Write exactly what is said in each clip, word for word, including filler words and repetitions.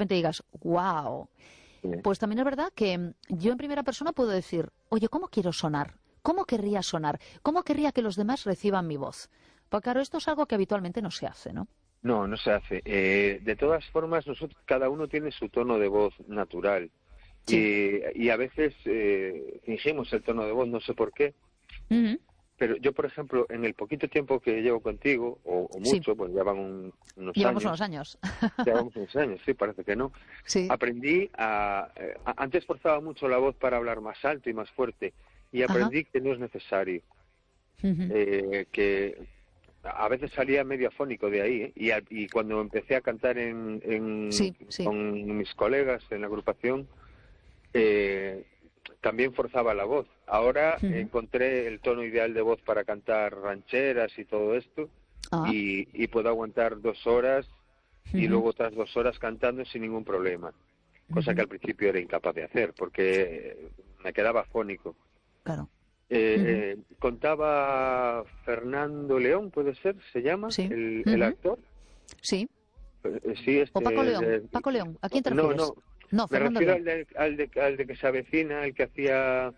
repente digas, wow. Sí. Pues también es verdad que yo en primera persona puedo decir, oye, ¿cómo quiero sonar? ¿Cómo querría sonar? ¿Cómo querría que los demás reciban mi voz? Porque claro, esto es algo que habitualmente no se hace, ¿no? No, no se hace. Eh, de todas formas, nosotros, cada uno tiene su tono de voz natural. Sí. Y, y a veces eh, fingimos el tono de voz, no sé por qué. Uh-huh. Pero yo, por ejemplo, en el poquito tiempo que llevo contigo, o, o Sí. mucho, pues ya van un- unos Llevamos años. unos años. Llevamos unos años, sí, parece que no. Sí. Aprendí a, eh, a- Antes forzaba mucho la voz para hablar más alto y más fuerte. Y Ajá. aprendí que no es necesario. Uh-huh. Eh, que a veces salía medio afónico de ahí, ¿eh? y, a- y cuando empecé a cantar en, en- Sí, sí. con mis colegas en la agrupación, eh, también forzaba la voz. Ahora Uh-huh. encontré el tono ideal de voz para cantar rancheras y todo esto, Ah. y, y puedo aguantar dos horas y Uh-huh. luego otras dos horas cantando sin ningún problema, cosa Uh-huh. que al principio era incapaz de hacer porque me quedaba afónico. Claro. Eh, Uh-huh. eh, contaba Fernando León, ¿puede ser? ¿Se llama? Sí. El, Uh-huh. el actor. Sí. Eh, eh, sí, este, O Paco León. eh, Paco León. ¿A quién te no, refieres? no. No, Me Fernando refiero León. al de, al, de, al de que se avecina, el que hacía...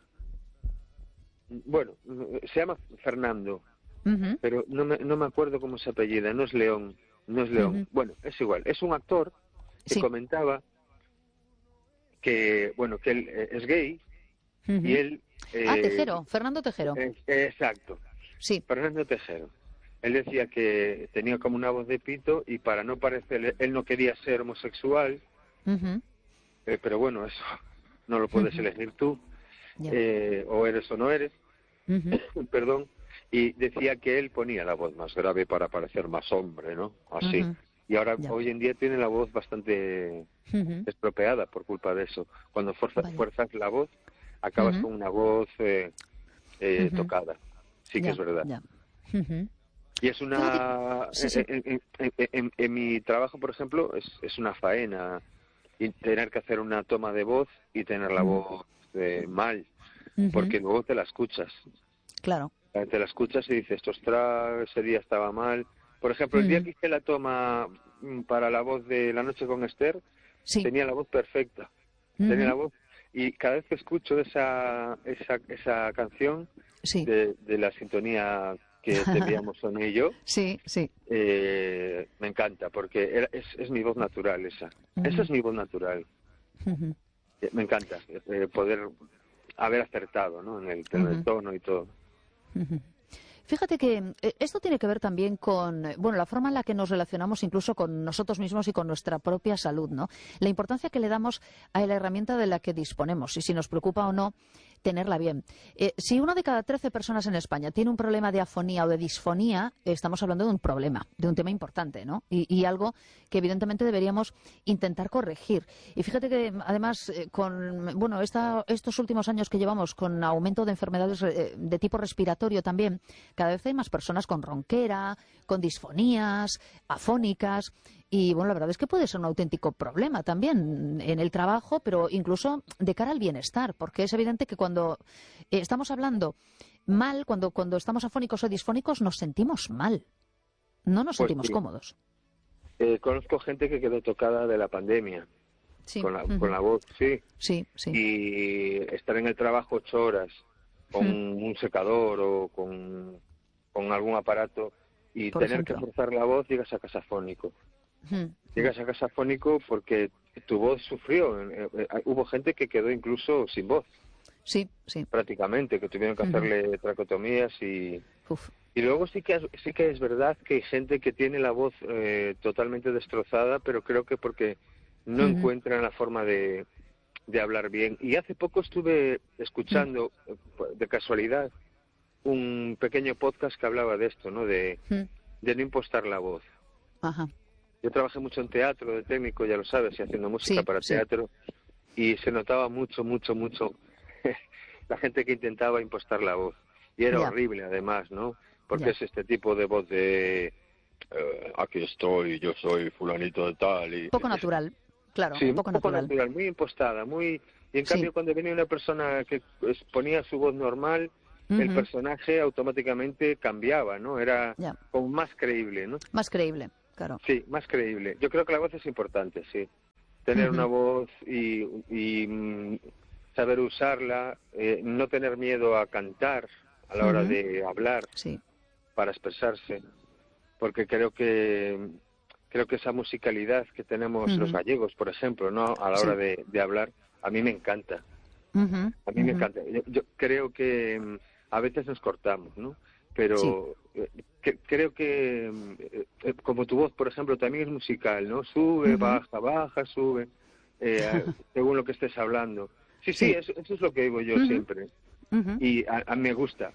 Bueno, se llama Fernando, Uh-huh. pero no me, no me acuerdo cómo se apellida. No es León, no es León. Uh-huh. Bueno, es igual. Es un actor que Sí. comentaba que, bueno, que él eh, es gay Uh-huh. y él... Ah, eh, Tejero. Fernando Tejero. eh, exacto. Sí. Fernando Tejero. Él decía que tenía como una voz de pito y para no parecer, él no quería ser homosexual, Uh-huh. eh, pero bueno, eso no lo puedes Ujú. elegir tú, Ya. eh, o eres o no eres, Ujú. perdón, y decía que él ponía la voz más grave para parecer más hombre, ¿no? Así. Ujú. Y ahora, Ya. hoy en día tiene la voz bastante Ujú. estropeada por culpa de eso. Cuando fuerza- Vaya. fuerzas la voz, acabas Ujú. con una voz eh, eh, Ujú. tocada. Sí que Ya, es verdad. ya. Ujú. Y es Fíjate, una... sí, sí. En, en- en- en- en mi trabajo, por ejemplo, es, es una faena y tener que hacer una toma de voz y tener la Ujú. voz eh, mal, Ujú. porque luego te la escuchas. Claro. Eh, Te la escuchas y dices, ostras, ese día estaba mal. Por ejemplo, el día Ujú. que hice la toma mm, para la voz de La Noche con Esther, Sí. tenía la voz perfecta. Tenía la Ujú. voz... Y cada vez que escucho esa, esa, esa canción Sí. de, de la sintonía que teníamos Sonia y yo, Sí, sí. eh, me encanta, porque era- es, es mi voz natural esa. Esa Ujú. es mi voz natural. Ujú. Eh, Me encanta eh, poder haber acertado, ¿no? En el, en el Ujú. tono y todo. Ujú. Fíjate que eh, esto tiene que ver también con, eh, bueno, la forma en la que nos relacionamos incluso con nosotros mismos y con nuestra propia salud, ¿no? La importancia que le damos a la herramienta de la que disponemos y si nos preocupa o no tenerla bien. Eh, si una de cada trece personas en España tiene un problema de afonía o de disfonía, eh, estamos hablando de un problema, de un tema importante, ¿no? Y, y algo que evidentemente deberíamos intentar corregir. Y fíjate que además eh, con, bueno, esta, estos últimos años que llevamos con aumento de enfermedades eh, de tipo respiratorio también, cada vez hay más personas con ronquera, con disfonías, afónicas. Y bueno, la verdad es que puede ser un auténtico problema también en el trabajo, pero incluso de cara al bienestar, porque es evidente que cuando eh, estamos hablando mal, cuando, cuando estamos afónicos o disfónicos, nos sentimos mal. No nos Pues sentimos sí, cómodos. eh, conozco gente que quedó tocada de la pandemia, Sí. con la, Ujú. con la voz, sí, Sí, sí. y estar en el trabajo ocho horas con Ujú. un secador o con, con algún aparato y Por tener que ejemplo. forzar la voz, llegas a casa afónico. Ujú. Llegas a casa afónico porque tu voz sufrió. Eh, eh, hubo gente que quedó incluso sin voz, Sí, sí. prácticamente, que tuvieron que Ujú. hacerle tracotomías y... Uf. Y luego sí que, sí que es verdad que hay gente que tiene la voz eh, totalmente destrozada, pero creo que porque no Ujú. encuentran la forma de, de hablar bien. Y hace poco estuve escuchando, eh, de casualidad, un pequeño podcast que hablaba de esto, ¿no? De, Ujú. de no impostar la voz. Ajá. Yo trabajé mucho en teatro, de técnico, ya lo sabes, y haciendo música Sí, para sí. teatro, y se notaba mucho, mucho, mucho la gente que intentaba impostar la voz. Y era Ya. horrible, además, ¿no? Porque Ya. es este tipo de voz de eh, aquí estoy, yo soy fulanito de tal. Y, Poco es- natural. Claro, sí, un poco poco natural. natural, muy impostada, muy... Y en Sí. cambio, cuando venía una persona que pues, ponía su voz normal, el Ujú. personaje automáticamente cambiaba, ¿no? Era Ya. como más creíble, ¿no? Más creíble, claro. Sí, más creíble. Yo creo que la voz es importante, sí. tener Ujú. una voz y, y mm, saber usarla, eh, no tener miedo a cantar a la hora Ujú. de hablar Sí. para expresarse, porque creo que creo que esa musicalidad que tenemos los Ujú. gallegos, por ejemplo, ¿no? A la hora Sí. de, de hablar, a mí me encanta. Ujú. A mí me Ujú. encanta. Yo, yo creo que mm, a veces nos cortamos, ¿no? Sí. Pero eh, que- creo que, mm, eh, eh, como tu voz, por ejemplo, también es musical, ¿no? Sube, Ujú. baja, baja, sube, eh, según lo que estés hablando. Sí, sí, Sí. eso, eso es lo que digo yo Ujú. siempre. Ujú. Y a, a mí me gusta.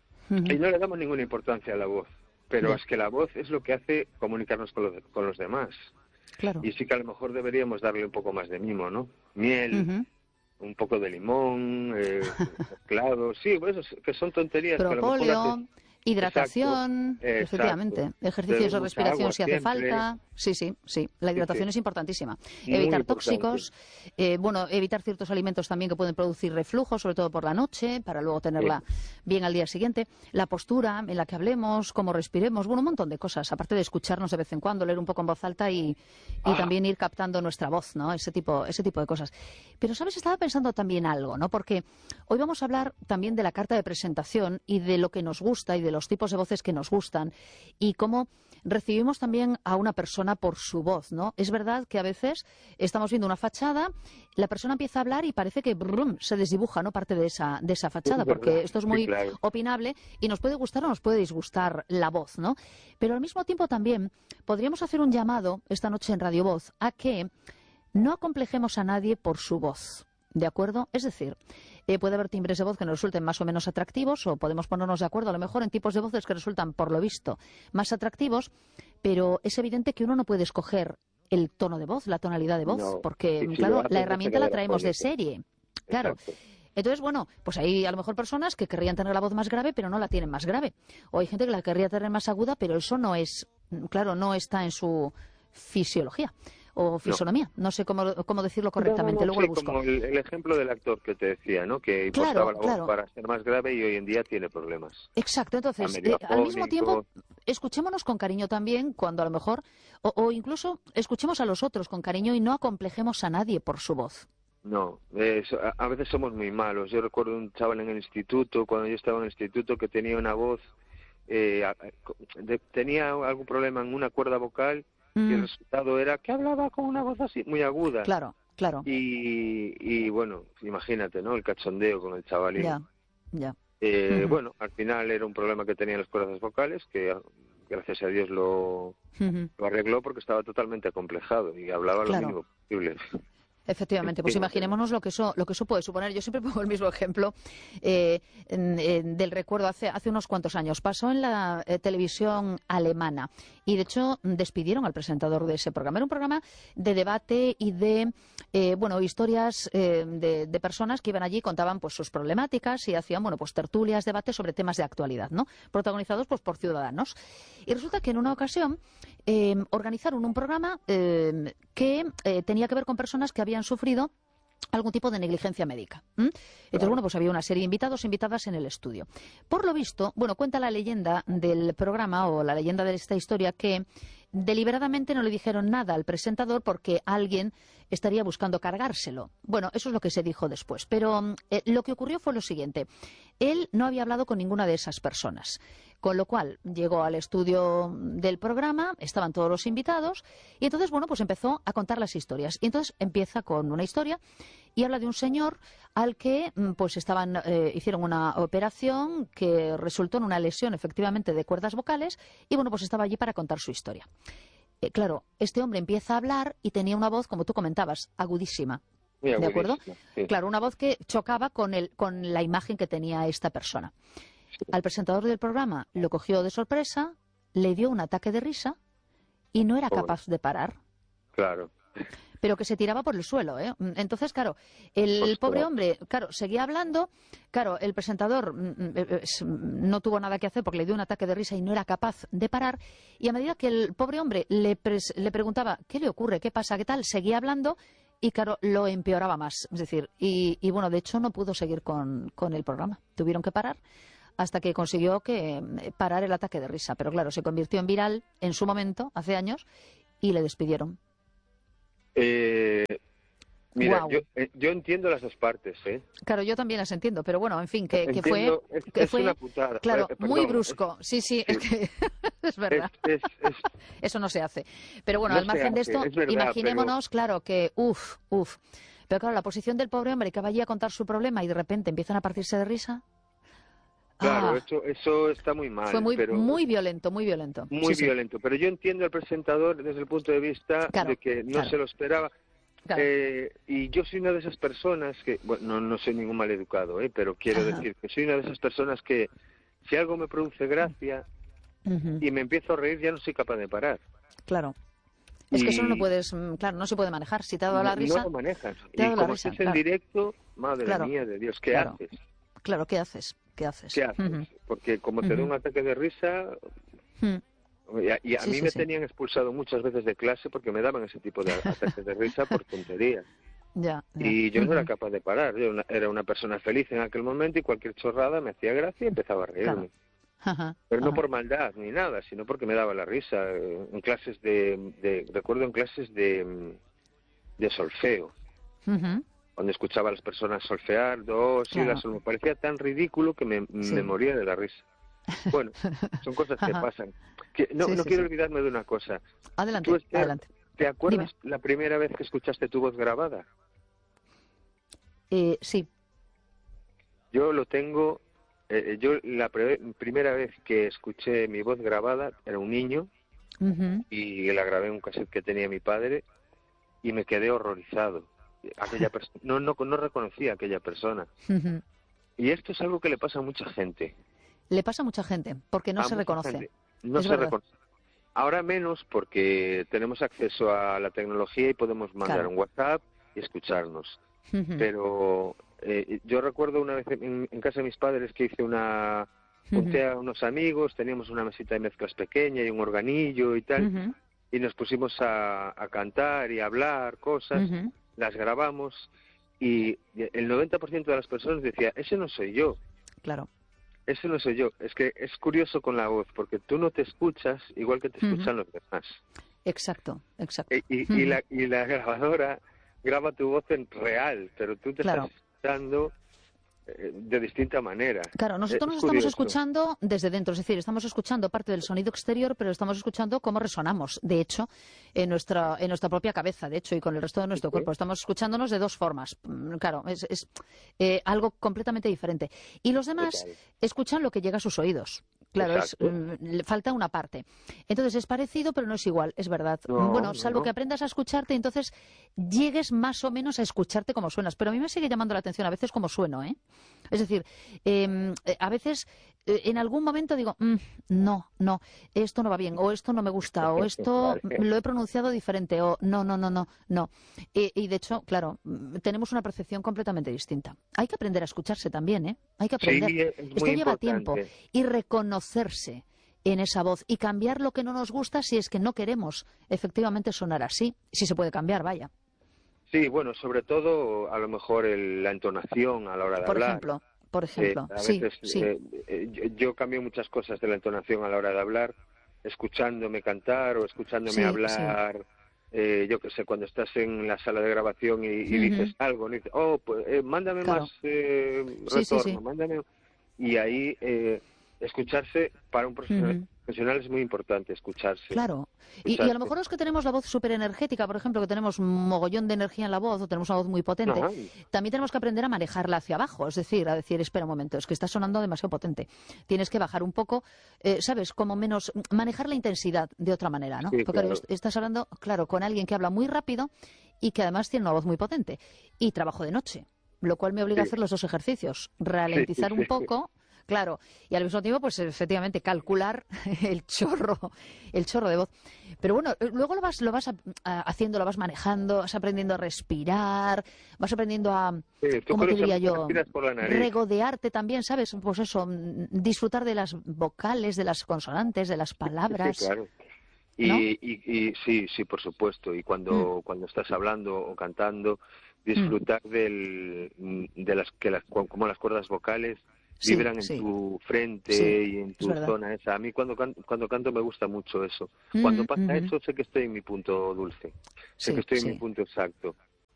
Y Ujú. no le damos ninguna importancia a la voz. Pero Ya, es que la voz es lo que hace comunicarnos con los, con los demás. claro. Y sí que a lo mejor deberíamos darle un poco más de mimo, ¿no? Miel, Ujú. un poco de limón, eh, mezclado. Sí, pues eso, que son tonterías que a lo mejor haces. Propóleo, Exacto, hidratación, exacto. efectivamente. Ejercicios Beber de mucha respiración agua si hace siempre. falta. Sí, sí, sí. La Sí, sí, hidratación es importantísima. muy Evitar importante. tóxicos, eh, bueno, evitar ciertos alimentos también que pueden producir reflujo, sobre todo por la noche, para luego Sí. tenerla bien al día siguiente. La postura en la que hablemos, cómo respiremos, bueno, un montón de cosas. Aparte de escucharnos de vez en cuando, leer un poco en voz alta y, y Ah, también ir captando nuestra voz, ¿no? Ese tipo, ese tipo de cosas. Pero, ¿sabes? Estaba pensando también algo, ¿no? Porque hoy vamos a hablar también de la carta de presentación y de lo que nos gusta y de los tipos de voces que nos gustan y cómo recibimos también a una persona por su voz, ¿no? Es verdad que a veces estamos viendo una fachada, la persona empieza a hablar y parece que brum, se desdibuja, ¿no? Parte de esa, de esa es fachada, verdad, porque esto es sí, muy claro. opinable y nos puede gustar o nos puede disgustar la voz, ¿no? Pero al mismo tiempo también podríamos hacer un llamado esta noche en Radio Voz a que no acomplejemos a nadie por su voz. ¿De acuerdo? Es decir, eh, puede haber timbres de voz que nos resulten más o menos atractivos o podemos ponernos de acuerdo a lo mejor en tipos de voces que resultan, por lo visto, más atractivos, pero es evidente que uno no puede escoger el tono de voz, la tonalidad de voz, No, porque, y si lo claro, la haces vas a herramienta la quedar traemos de afónico. serie. Claro. Exacto. Entonces, bueno, pues hay a lo mejor personas que querrían tener la voz más grave, pero no la tienen más grave. O hay gente que la querría tener más aguda, pero eso no es, claro, no está en su fisiología o No. fisonomía. No sé cómo, cómo decirlo No, no, correctamente, no, luego lo sí, busco. como el, el ejemplo del actor que te decía, ¿no? Que impostaba Claro, la voz claro. para ser más grave y hoy en día tiene problemas. Exacto. Está Entonces, medio eh, al mismo tiempo, afónico. escuchémonos con cariño también cuando a lo mejor, o, o incluso escuchemos a los otros con cariño y no acomplejemos a nadie por su voz. No, es- a, a veces somos muy malos. Yo recuerdo un chaval en el instituto, cuando yo estaba en el instituto, que tenía una voz, eh, a- a- de- tenía algún problema en una cuerda vocal y el Mm, resultado era que hablaba con una voz así, muy aguda. claro, claro. Y, y bueno, imagínate, ¿no? El cachondeo con el chavalín. Ya, ya. Eh, Ujú, bueno, al final era un problema que tenían las cuerdas vocales, que ah, gracias a Dios lo, ujú. lo arregló porque estaba totalmente acomplejado y hablaba lo Claro. mínimo posible. Efectivamente, pues Imagínate, ¿no? imaginémonos lo que eso, lo que eso puede suponer. Yo siempre pongo el mismo ejemplo eh, en- en- del recuerdo hace, hace unos cuantos años. Pasó en la eh, televisión alemana y, de hecho, despidieron al presentador de ese programa. Era un programa de debate y de, eh, bueno, historias eh, de, de personas que iban allí y contaban pues sus problemáticas y hacían, bueno, pues tertulias, debates sobre temas de actualidad, ¿no? Protagonizados pues por ciudadanos. Y resulta que en una ocasión eh, organizaron un programa eh, que eh, tenía que ver con personas que habían sufrido algún tipo de negligencia médica. ¿M? Entonces, Claro. bueno, pues había una serie de invitados e invitadas en el estudio. Por lo visto, bueno, cuenta la leyenda del programa o la leyenda de esta historia que deliberadamente no le dijeron nada al presentador porque alguien estaría buscando cargárselo. Bueno, eso es lo que se dijo después. Pero eh, lo que ocurrió fue lo siguiente. Él no había hablado con ninguna de esas personas. Con lo cual llegó al estudio del programa, estaban todos los invitados y entonces, bueno, pues empezó a contar las historias. Y entonces empieza con una historia y habla de un señor al que mm, pues estaban eh, hicieron una operación que resultó en una lesión efectivamente de cuerdas vocales y, bueno, pues estaba allí para contar su historia. Eh, claro, este hombre empieza a hablar y tenía una voz, como tú comentabas, agudísima. Muy ¿De acuerdo? agudísimo, sí. Claro, una voz que chocaba con, el, con la imagen que tenía esta persona. Al presentador del programa lo cogió de sorpresa, le dio un ataque de risa y no era Pobre. capaz de parar, Claro. pero que se tiraba por el suelo, ¿eh? Entonces, claro, el Ostras. pobre hombre, claro, seguía hablando, claro, el presentador mm, mm, eh, eh, no tuvo nada que hacer porque le dio un ataque de risa y no era capaz de parar, y a medida que el pobre hombre le, pres- le preguntaba ¿qué le ocurre? ¿Qué pasa? ¿Qué tal? Seguía hablando y, claro, lo empeoraba más, es decir, y, y bueno, de hecho no pudo seguir con, con el programa, tuvieron que parar hasta que consiguió que eh, parar el ataque de risa. Pero claro, se convirtió en viral en su momento, hace años, y le despidieron. Eh, Mira, Guau. yo, eh, yo entiendo las dos partes, ¿eh? Claro, yo también las entiendo, pero bueno, en fin, que, que fue, Entiendo, es, que es fue, una putada. claro, Eh, muy perdón, brusco. Sí, sí, es, es sí, que es es, verdad. es, es, Eso no se hace. Pero bueno, no al se margen de hace, esto, es verdad, pero imaginémonos, claro, que uff, uff. Pero claro, la posición del pobre hombre que va allí a contar su problema y de repente empiezan a partirse de risa. claro, Ah, eso, eso está muy fue mal, muy, pero muy violento, muy violento. Sí, muy sí. violento. Pero yo entiendo al presentador desde el punto de vista de Claro, que no claro, se lo esperaba. claro. Eh, y yo soy una de esas personas que, bueno, no, no soy ningún maleducado, ¿eh? Pero quiero Ajá. decir que soy una de esas personas que si algo me produce gracia Ujú. y me empiezo a reír ya no soy capaz de parar. Claro. Es que eso no lo Y puedes, mm, claro, no se puede manejar. Si te ha dado no, la no risa, lo manejas. te ha Y dado la como risa, estés en claro, directo, madre claro, mía de Dios, ¿qué claro, haces? claro, ¿qué haces? ¿Qué haces? ¿Qué haces? Ujú, Porque como te da ujú, un ataque de risa, ujú. y a, y a Sí, mí sí, me sí. tenían expulsado muchas veces de clase porque me daban ese tipo de a- ataques de risa por tonterías. Ya, ya. Y yo no era Ujú. capaz de parar. Yo una- era una persona feliz en aquel momento y cualquier chorrada me hacía gracia y empezaba a Claro. reírme. Ajá, Pero no ajá. por maldad ni nada, sino porque me daba la risa. Eh, En clases de, de recuerdo en clases de, de solfeo, Ujú. cuando escuchaba a las personas solfear, dos y la Claro, sol, me parecía tan ridículo que me, me sí. moría de la risa. Bueno, son cosas que Ajá. pasan. Que, no, Sí, no sí, quiero sí. olvidarme de una cosa. Tú, Adelante, Esther, adelante. ¿te Dime. acuerdas la primera vez que escuchaste tu voz grabada? Eh, sí. Yo lo tengo, eh, eh, yo la pre- primera vez que escuché mi voz grabada era un niño Ujú. y la grabé en un cassette que tenía mi padre y me quedé horrorizado. Aquella perso- no, no, no reconocía a aquella persona. Ujú. Y esto es algo que le pasa a mucha gente, Le pasa a mucha gente porque no a se mucha reconoce. gente. No Es se verdad. reconoce. Ahora menos porque tenemos acceso a la tecnología y podemos mandar Claro. un WhatsApp y escucharnos. Ujú. Pero eh, yo recuerdo una vez en, en casa de mis padres que hice una... Ujú. Junté a unos amigos, teníamos una mesita de mezclas pequeña y un organillo y tal, Ujú. y nos pusimos a, a cantar y a hablar cosas, Ujú. las grabamos y el noventa por ciento de las personas decía, ese no soy yo. Claro. Ese no soy yo. Es que es curioso con la voz, porque tú no te escuchas igual que te Ujú. escuchan los demás. Exacto, exacto. E- Y, y, Ujú. la, y la grabadora graba tu voz en real, pero tú te estás Claro. escuchando eh, de distinta manera. Claro, Eh, nosotros Es nos estamos curioso. escuchando desde dentro, es decir, estamos escuchando parte del sonido exterior, pero estamos escuchando cómo resonamos, de hecho, en nuestra, en nuestra propia cabeza, de hecho, y con el resto de nuestro ¿Sí? cuerpo. Estamos escuchándonos de dos formas. Mm, Claro, es, es, eh, algo completamente diferente. Y los demás Total. escuchan lo que llega a sus oídos. Claro, es, Exacto. mm, le falta una parte. Entonces es parecido, pero no es igual, es verdad. Mm, No, Bueno, no, salvo que no. aprendas a escucharte, entonces llegues más o menos a escucharte como suenas. Pero a mí me sigue llamando la atención a veces cómo sueno, ¿eh? Es decir, eh, a veces eh, en algún momento digo, "Mm, no, no, esto no va bien, o esto no me gusta, o esto Vale. mm, lo he pronunciado diferente, o no, no, no, no, no. Y, y de hecho, claro, mm, tenemos una percepción completamente distinta. Hay que aprender a escucharse también, ¿eh? Hay que aprender. Sí, es Esto muy lleva tiempo importante. y reconocerse en esa voz y cambiar lo que no nos gusta si es que no queremos efectivamente sonar así. Si se puede cambiar, vaya. Sí, bueno, sobre todo a lo mejor el- la entonación a la hora de Por hablar. ejemplo, por Eh, ejemplo, a sí, veces sí. eh, eh, yo, yo cambio muchas cosas de la entonación a la hora de hablar, escuchándome cantar o escuchándome Sí, sí. hablar. Eh, yo qué sé, cuando estás en la sala de grabación y, y Ujú. dices algo, ¿no? Dices, oh, pues eh, mándame más Claro. eh, Sí, sí, retorno, sí. mándame. Y ahí eh, escucharse para un profesional, Ujú. profesional es muy importante, escucharse. Claro. Y, y a lo Escucharse. mejor los que tenemos la voz súper energética, por ejemplo, que tenemos un mogollón de energía en la voz o tenemos una voz muy potente, Ajá, también tenemos que aprender a manejarla hacia abajo. Es decir, a decir, espera un momento, es que está sonando demasiado potente. Tienes que bajar un poco, eh, ¿sabes? Como menos, manejar la intensidad de otra manera, ¿no? sí, Porque claro, claro. est- estás hablando, claro, con alguien que habla muy rápido y que además tiene una voz muy potente. Y trabajo de noche, lo cual me obliga a Sí, hacer los dos ejercicios. sí, sí, Ralentizar un sí. poco. Claro, y al mismo tiempo, pues efectivamente, calcular el chorro, el chorro de voz. Pero bueno, eh, luego lo vas, lo vas a- a- haciendo, lo vas manejando, vas aprendiendo a respirar, vas aprendiendo a, Sí, tú ¿cómo te diría curiosamente yo? respiras por la nariz. Regodearte también, ¿sabes? Pues eso, mm, disfrutar de las vocales, de las consonantes, de las Sí, palabras, claro. ¿no? Y, y, y sí, sí, por supuesto. Y Mm, cuando, cuando estás hablando o cantando, mm. disfrutar del, de las que las, como las cuerdas vocales Sí, vibran en sí, tu sí, frente y en es tu verdad. zona esa. A mí cuando, can- cuando canto me gusta mucho eso. Cuando Mm, pasa ujú. eso sé que estoy en mi punto dulce, sé que Sí, estoy en mi sí. punto exacto.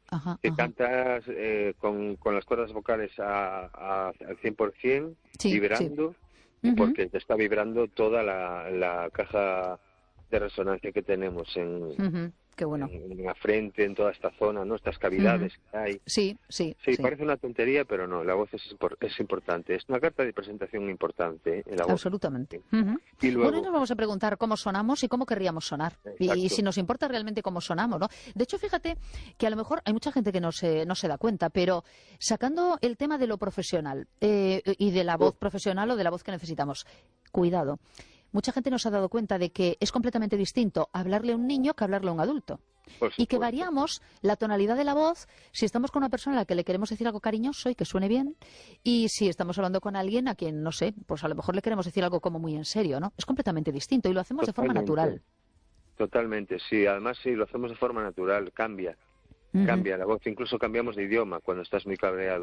Ajá, que ajá. cantas eh, con, con las cuerdas vocales a, a, al cien por ciento, Sí, sí. vibrando, Ujú, porque te está vibrando toda la, la caja de resonancia que tenemos en, ujú. Qué bueno. en, en la frente, en toda esta zona, ¿no? Estas Ujú. cavidades que hay. Sí, sí, Sí, sí. parece una tontería, pero no, la voz es, impor- es importante. Es una carta de presentación importante, ¿eh? La voz. Absolutamente. Sí. Ujú. Y Bueno, y luego, nos vamos a preguntar cómo sonamos y cómo querríamos sonar. Y, exacto, si nos importa realmente cómo sonamos, ¿no? De hecho, fíjate que a lo mejor hay mucha gente que no se, no se da cuenta, pero sacando el tema de lo profesional eh, y de la oh, voz profesional o de la voz que necesitamos, cuidado. Mucha gente no se ha dado cuenta de que es completamente distinto hablarle a un niño que hablarle a un adulto. por Y que supuesto. variamos la tonalidad de la voz si estamos con una persona a la que le queremos decir algo cariñoso y que suene bien, y si estamos hablando con alguien a quien, no sé, pues a lo mejor le queremos decir algo como muy en serio, ¿no? Es completamente distinto y lo hacemos de forma Totalmente, natural. totalmente, sí. Además, sí, lo hacemos de forma natural, cambia, Ujú. cambia la voz. Incluso cambiamos de idioma cuando estás muy cabreado.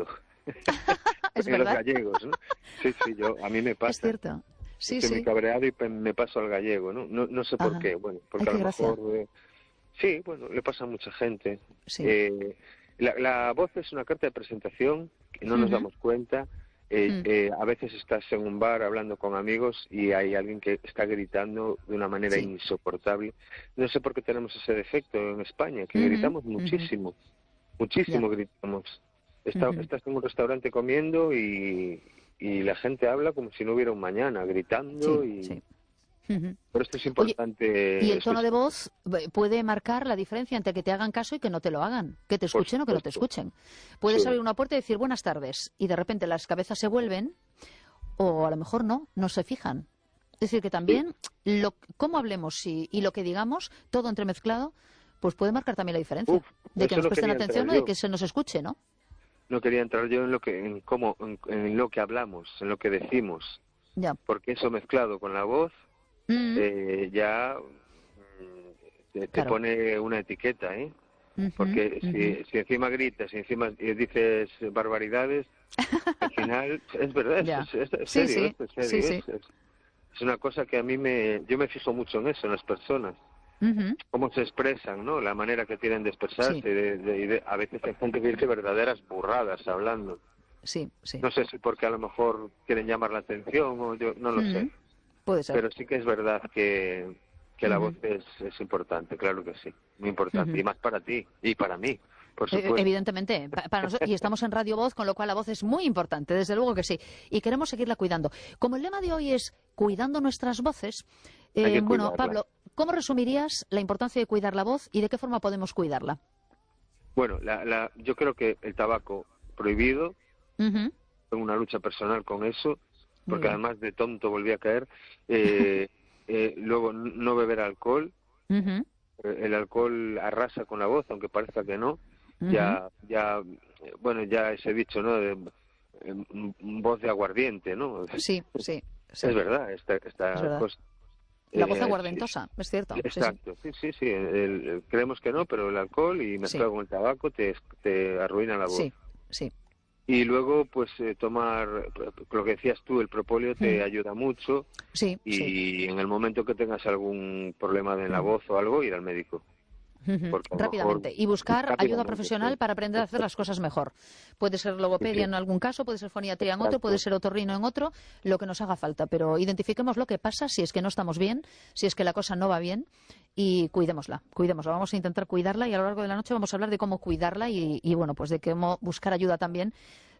¿Es En los verdad? gallegos, ¿no? Sí, sí, yo, a mí me Es pasa. cierto. Sí, Estoy muy sí. cabreado y pe- me paso al gallego, ¿no? No, no sé por Ajá. qué. Bueno, Ay, porque a qué lo gracia. mejor... eh, sí, bueno, le pasa a mucha gente. Sí. Eh, la, la voz es una carta de presentación que no nos Ujú. damos cuenta. Eh, Mm. eh, a veces estás en un bar hablando con amigos y hay alguien que está gritando de una manera Sí. insoportable. No sé por qué tenemos ese defecto en España, que Ujú, gritamos ujú. muchísimo, Ya. muchísimo gritamos. Está- Ujú. estás en un restaurante comiendo y, y la gente habla como si no hubiera un mañana, Sí, gritando y... sí. Ujú. Pero esto es Oye, y importante, el esto tono es, de voz eh, puede marcar la diferencia entre que te hagan caso y que no te lo hagan, que te por escuchen o que no te supuesto, escuchen. Puedes sí. abrir una puerta y decir buenas tardes y de repente las cabezas se vuelven o a lo mejor no, no se fijan. Es decir, que Sí. también lo, cómo hablemos y, y lo que digamos, todo entremezclado, pues puede marcar también la diferencia Uf, de que eso nos no presten quería entrar atención o de yo. que se nos escuche, ¿no? No quería entrar yo en lo que, en cómo, en, en lo que hablamos, en lo que decimos, Ya. porque eso mezclado con la voz Mm, eh, ya mm, te, te claro. pone una etiqueta, ¿eh? Ujú, Porque ujú. si, si encima gritas, si encima dices barbaridades, al final es verdad, esto Ya. es, esto es Sí, serio, sí, esto es sí, serio, sí. es, es, es una cosa que a mí me, yo me fijo mucho en eso, en las personas. Ujú. Cómo se expresan, ¿no? La manera que tienen de Sí, expresarse. De, de- de- a veces hay gente que dice verdaderas burradas hablando. sí, sí. No sé si porque a lo mejor quieren llamar la atención o yo no lo sé. Mm, puede ser. Pero sí que es verdad que, que la voz Ujú, es, es importante, claro que sí. Muy importante. ujú. Y más para ti y para mí, por Eh, supuesto. Evidentemente, pa- para nosotros, y estamos en Radio Voz, con lo cual la voz es muy importante, desde luego que sí, y queremos seguirla cuidando. Como el lema de hoy es cuidando nuestras voces, Hay eh, que bueno, cuidarla. Pablo, ¿cómo resumirías la importancia de cuidar la voz y de qué forma podemos cuidarla? Bueno, la, la, yo creo que el tabaco prohibido, Ujú, tengo una lucha personal con eso, muy porque bien. además de tonto volví a caer. Eh, eh, luego, n- no beber alcohol. Ujú, Eh, el alcohol arrasa con la voz, aunque parezca que no. ujú. Ya, ya, eh, bueno, ya ese dicho, ¿no? De, eh, m- voz de aguardiente, ¿no? Sí, sí, sí, Es verdad, esta, es esta verdad. cosa. La voz Eh, sí, aguardentosa, es cierto, sí, sí, exacto, sí, sí, sí. el- el- creemos que no, pero el alcohol y sí, mezclado con el tabaco te, te arruina la voz. sí, sí. Y luego, pues, eh, tomar, lo que decías tú, el propóleo te Mm, ayuda mucho sí, sí. y en el momento que tengas algún problema en la Mm. voz o algo, ir al médico. Ujú, Porque a lo mejor rápidamente. Y buscar ayuda rápidamente, sí. profesional para aprender a hacer las cosas mejor. Puede ser Sí, logopedia sí, en algún caso, puede ser foniatría en otro, puede exacto. ser otorrino en otro, lo que nos haga falta. Pero identifiquemos lo que pasa si es que no estamos bien, si es que la cosa no va bien y cuidémosla, cuidémosla. Vamos a intentar cuidarla y a lo largo de la noche vamos a hablar de cómo cuidarla y, y bueno, pues de cómo buscar ayuda también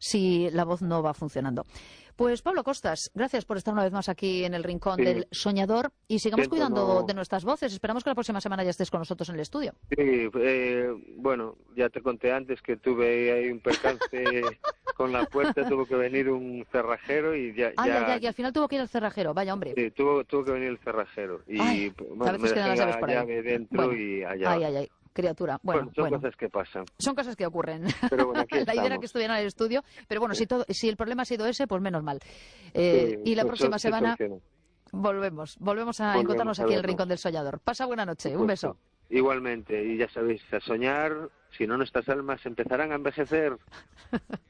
si la voz no va funcionando. Pues Pablo Costas, gracias por estar una vez más aquí en el Rincón Sí, del Soñador y sigamos siento cuidando de no... nuestras voces. Esperamos que la próxima semana ya estés con nosotros en el estudio. Sí, eh, bueno, ya te conté antes que tuve ahí un percance con la puerta, tuvo que venir un cerrajero y ya, Ay, ay, ya ay, y al final tuvo que ir al cerrajero. Vaya, hombre. sí, tuvo, tuvo que venir el cerrajero. Ay, Y que a bueno, me veces quedan dejé las llaves la por ahí. llave dentro Bueno, y allá ay, va. ay, ay, criatura. Bueno, Bueno, son bueno. cosas que pasan. Son cosas que ocurren. Pero bueno, aquí La idea era estamos. que estuvieran en el estudio, pero bueno, Sí, si, todo, si el problema ha sido ese, pues menos mal. Eh, sí, y la pues so- próxima se semana soluciona. volvemos. Volvemos a Volvemos encontrarnos a aquí en el vernos, Rincón del Soñador. Pasa buena por noche. Un beso. supuesto. Igualmente, y ya sabéis, a soñar, si no nuestras almas empezarán a envejecer.